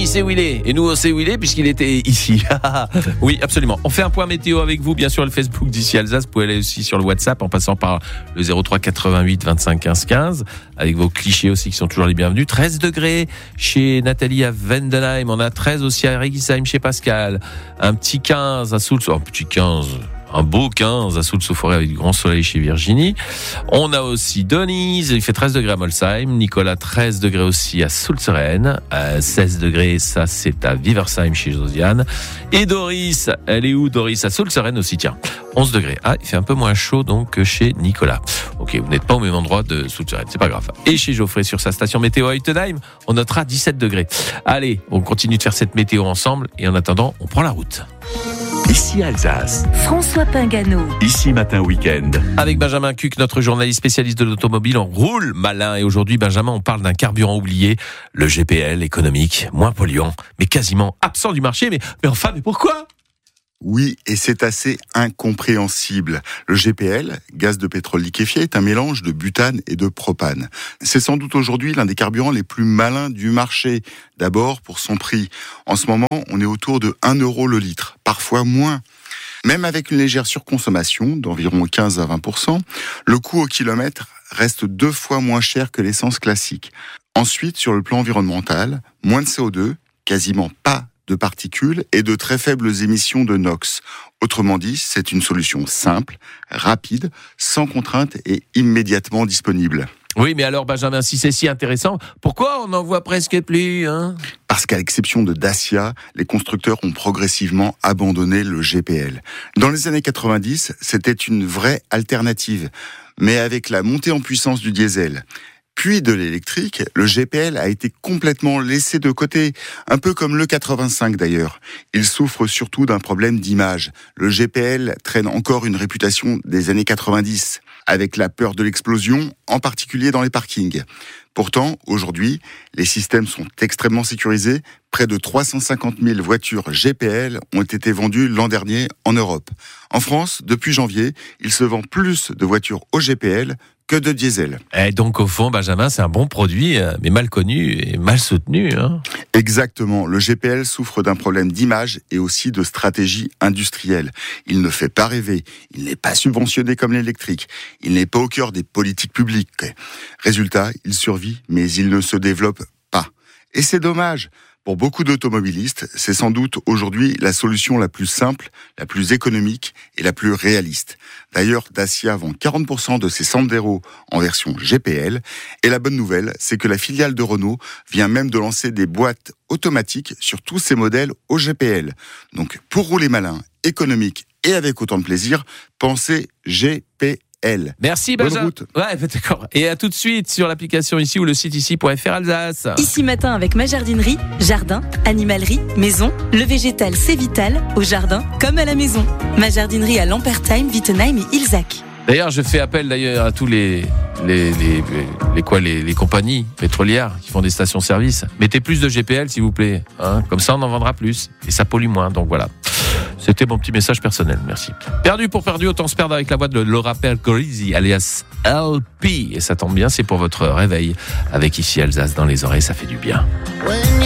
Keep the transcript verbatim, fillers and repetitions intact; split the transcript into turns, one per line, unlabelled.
Johnny, c'est où il est. Et nous, on sait où il est puisqu'il était ici. Oui, absolument. On fait un point météo avec vous, bien sûr, le Facebook d'ici Alsace. Vous pouvez aller aussi sur le WhatsApp en passant par le zéro trois quatre-vingt-huit vingt-cinq quinze quinze, avec vos clichés aussi qui sont toujours les bienvenus. treize degrés chez Nathalie à Vendenheim. On a treize aussi à Regisheim chez Pascal. Un petit quinze à Soultz. Oh, un petit quinze. Un beau quinze à Soultz-au-Forêt avec du grand soleil chez Virginie. On a aussi Denise, il fait treize degrés à Molsheim. Nicolas, treize degrés aussi à Soultz-Rennes. Euh, seize degrés, ça c'est à Wiversheim chez Josiane. Et Doris, elle est où Doris? À Soultz-Rennes aussi, tiens. onze degrés. Ah, il fait un peu moins chaud donc que chez Nicolas. Ok, vous n'êtes pas au même endroit de Soultz-Rennes, c'est pas grave. Et chez Geoffrey sur sa station météo à Utenheim, on notera dix-sept degrés. Allez, on continue de faire cette météo ensemble et en attendant, on prend la route.
Ici Alsace.
François Pingano.
Ici Matin Week-end.
Avec Benjamin Cuc, notre journaliste spécialiste de l'automobile, on roule malin. Et aujourd'hui, Benjamin, on parle d'un carburant oublié, le G P L économique, moins polluant, mais quasiment absent du marché. Mais, mais enfin, mais pourquoi ?
Oui, et c'est assez incompréhensible. Le G P L, gaz de pétrole liquéfié, est un mélange de butane et de propane. C'est sans doute aujourd'hui l'un des carburants les plus malins du marché. D'abord, pour son prix. En ce moment, on est autour de un euro le litre, parfois moins. Même avec une légère surconsommation d'environ quinze à vingt pour cent, le coût au kilomètre reste deux fois moins cher que l'essence classique. Ensuite, sur le plan environnemental, moins de C O deux, quasiment pas de particules et de très faibles émissions de NOx. Autrement dit, c'est une solution simple, rapide, sans contrainte et immédiatement disponible.
Oui, mais alors Benjamin, si c'est si intéressant, pourquoi on n'en voit presque plus, hein ?
Parce qu'à l'exception de Dacia, les constructeurs ont progressivement abandonné le G P L. Dans les années quatre-vingt-dix, c'était une vraie alternative, mais avec la montée en puissance du diesel, puis de l'électrique, le G P L a été complètement laissé de côté, un peu comme le quatre-vingt-cinq d'ailleurs. Il souffre surtout d'un problème d'image. Le G P L traîne encore une réputation des années quatre-vingt-dix, avec la peur de l'explosion, en particulier dans les parkings. Pourtant, aujourd'hui, les systèmes sont extrêmement sécurisés. Près de trois cent cinquante mille voitures G P L ont été vendues l'an dernier en Europe. En France, depuis janvier, il se vend plus de voitures au G P L que de diesel.
Et donc au fond, Benjamin, c'est un bon produit, mais mal connu et mal soutenu. Hein.
Exactement. Le G P L souffre d'un problème d'image et aussi de stratégie industrielle. Il ne fait pas rêver. Il n'est pas subventionné comme l'électrique. Il n'est pas au cœur des politiques publiques. Résultat, il survit, mais il ne se développe pas. Et c'est dommage. Pour beaucoup d'automobilistes, c'est sans doute aujourd'hui la solution la plus simple, la plus économique et la plus réaliste. D'ailleurs, Dacia vend quarante pour cent de ses Sandero en version G P L. Et la bonne nouvelle, c'est que la filiale de Renault vient même de lancer des boîtes automatiques sur tous ses modèles au G P L. Donc, pour rouler malin, économique et avec autant de plaisir, pensez G P L. Elle.
Merci Benjamin. Ouais, d'accord. Et à tout de suite sur l'application ici ou le site ici point f r Alsace.
Ici Matin avec ma jardinerie, jardin, animalerie, maison, le végétal c'est vital, au jardin comme à la maison. Ma jardinerie à Lampertheim, Wittenheim et Ilzach.
D'ailleurs, je fais appel d'ailleurs à tous les les les les quoi les, les compagnies pétrolières qui font des stations-service. Mettez plus de G P L s'il vous plaît, hein, comme ça on en vendra plus et ça pollue moins. Donc voilà. C'était mon petit message personnel, merci. Perdu pour perdu, autant se perdre avec la voix de Laura Pergolesi, alias L P. Et ça tombe bien, c'est pour votre réveil. Avec ici Alsace dans les oreilles, ça fait du bien.